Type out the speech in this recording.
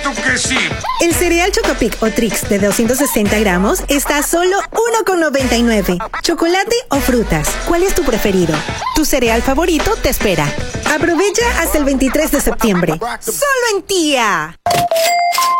supuesto que sí. El cereal Chocopic o Trix de 260 gramos está a solo $1,99. ¿Chocolate o frutas? ¿Cuál es tu preferido? Tu cereal favorito te espera. Aprovecha hasta el 23 de septiembre. ¡Solo en Tía!